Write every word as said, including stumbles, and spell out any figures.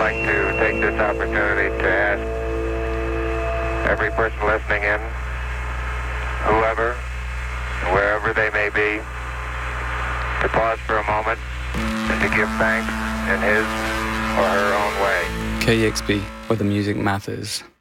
like to take this opportunity to ask every person listening in, whoever, wherever they may be, to pause for a moment and to give thanks in his or her own way. K E X P, where the music matters.